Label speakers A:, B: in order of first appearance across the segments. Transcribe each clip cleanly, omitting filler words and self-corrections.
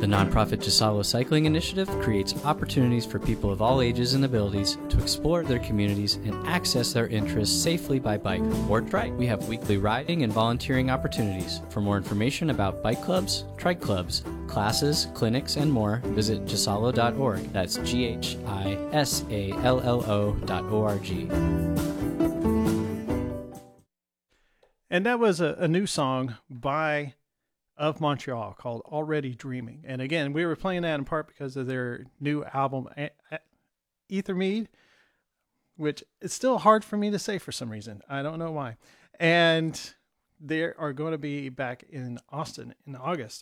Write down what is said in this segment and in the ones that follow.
A: The nonprofit Gisalo Cycling Initiative creates opportunities for people of all ages and abilities to explore their communities and access their interests safely by bike or trike. We have weekly riding and volunteering opportunities. For more information about bike clubs, trike clubs, classes, clinics, and more, visit gisalo.org. That's GHISALLO.org.
B: And that was a new song by of Montreal called Already Dreaming. And again, we were playing that in part because of their new album, Ethermead, which it's still hard for me to say for some reason. I don't know why. And they are going to be back in Austin in August.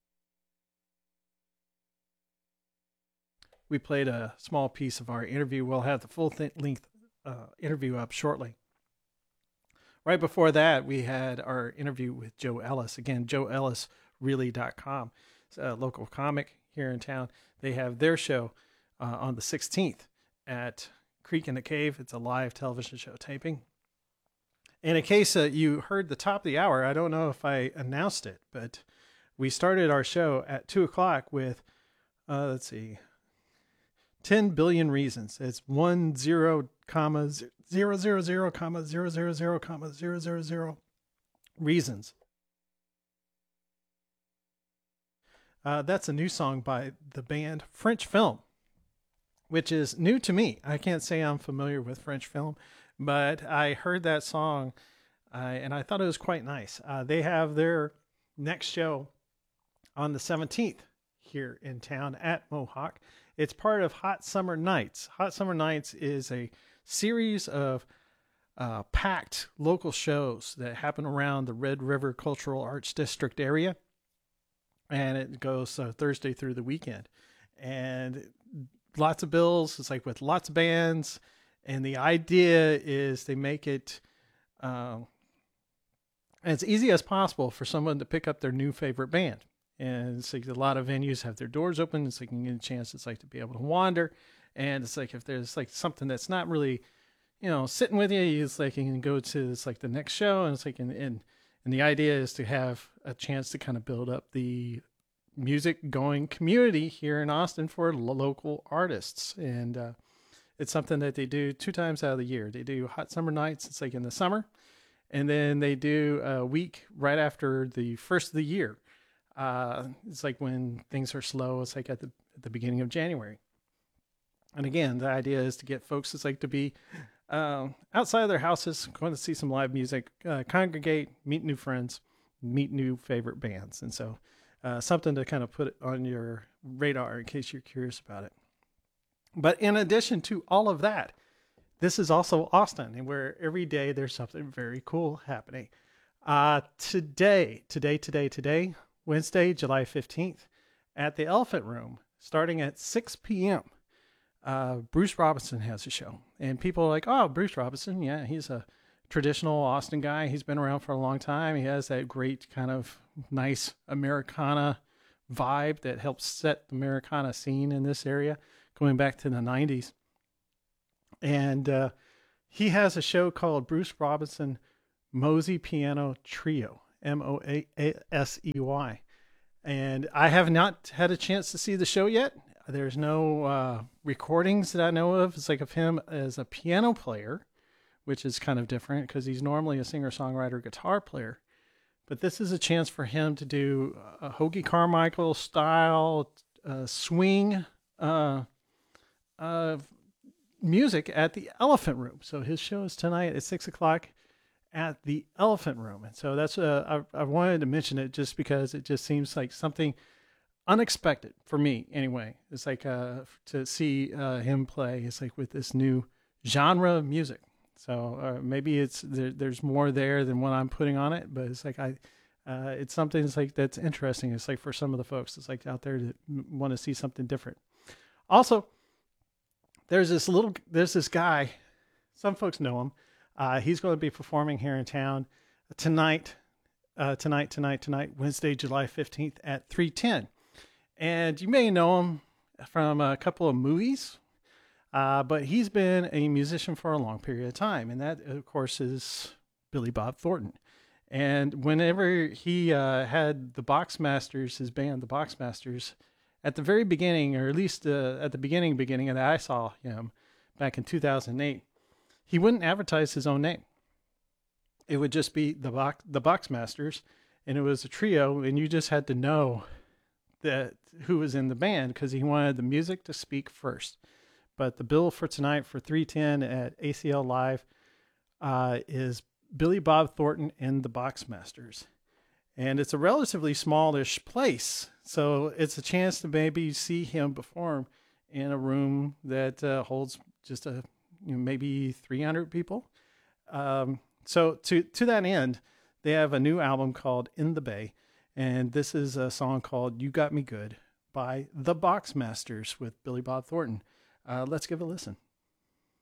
B: We played a small piece of our interview. We'll have the full length interview up shortly. Right before that, we had our interview with Joe Ellis. Again, joeellisreally.com. It's a local comic here in town. They have their show on the 16th at Creek in the Cave. It's a live television show taping. And in case you heard the top of the hour, I don't know if I announced it, but we started our show at 2 o'clock with, 10 billion reasons. It's 10,000,000,000,000 reasons. That's a new song by the band French Film, which is new to me. I can't say I'm familiar with French Film, but I heard that song and I thought it was quite nice. They have their next show on the 17th here in town at Mohawk. It's part of Hot Summer Nights. Hot Summer Nights is a series of packed local shows that happen around the Red River Cultural Arts District area. And it goes Thursday through the weekend. And lots of bills. It's like with lots of bands. And the idea is they make it as easy as possible for someone to pick up their new favorite band. And it's like a lot of venues have their doors open. It's like you can get a chance. It's like to be able to wander. And it's like if there's like something that's not really, sitting with you, it's like you can go to it's like the next show. And it's like and the idea is to have a chance to kind of build up the music going community here in Austin for local artists. And it's something that they do 2 times out of the year. They do Hot Summer Nights. It's like in the summer. And then they do a week right after the first of the year. It's like when things are slow, it's like at the beginning of January. And again, the idea is to get folks, it's like to be outside of their houses, going to see some live music, congregate, meet new friends, meet new favorite bands. And so something to kind of put on your radar in case you're curious about it. But in addition to all of that, this is also Austin, and where every day there's something very cool happening. Today, Wednesday, July 15th, at the Elephant Room, starting at 6 p.m., Bruce Robinson has a show. And people are like, oh, Bruce Robinson, yeah, he's a traditional Austin guy. He's been around for a long time. He has that great kind of nice Americana vibe that helps set the Americana scene in this area, going back to the 90s. And he has a show called Bruce Robinson Mosey Piano Trio. Moasey. And I have not had a chance to see the show yet. There's no recordings that I know of. It's like of him as a piano player, which is kind of different because he's normally a singer-songwriter guitar player. But this is a chance for him to do a Hoagie Carmichael style swing music at the Elephant Room. So his show is tonight at 6 o'clock. At the Elephant Room. And so that's I wanted to mention it just because it just seems like something unexpected for me anyway. It's like to see him play. It's like with this new genre of music. So maybe it's there's more there than what I'm putting on it, but it's like it's something that's like that's interesting. It's like for some of the folks, it's like out there that want to see something different. Also, there's this guy. Some folks know him. He's going to be performing here in town tonight, Wednesday, July 15th at 3:10. And you may know him from a couple of movies, but he's been a musician for a long period of time. And that, of course, is Billy Bob Thornton. And whenever he had the Boxmasters, his band, the Boxmasters, at the very beginning, or at least at the beginning that I saw him back in 2008, he wouldn't advertise his own name. It would just be the Boxmasters, and it was a trio, and you just had to know that who was in the band because he wanted the music to speak first. But the bill for tonight for 310 at ACL Live is Billy Bob Thornton and the Boxmasters. And it's a relatively smallish place, so it's a chance to maybe see him perform in a room that holds just maybe 300 people. So to that end, they have a new album called In the Bay, and this is a song called You Got Me Good by the Boxmasters with Billy Bob Thornton. Let's give it a listen.